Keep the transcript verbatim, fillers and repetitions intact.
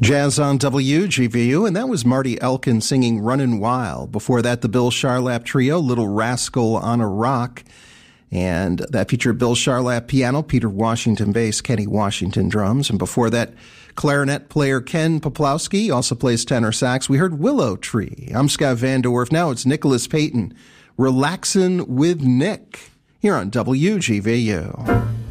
Jazz on W G V U, and that was Marty Elkin singing Runnin' Wild. Before that, the Bill Charlap Trio, Little Rascal on a Rock. And that featured Bill Charlap piano, Peter Washington bass, Kenny Washington drums. And before that, clarinet player Ken Poplowski also plays tenor sax. We heard Willow Tree. I'm Scott Van Dorf. Now it's Nicholas Payton, Relaxin' with Nick, here on W G V U.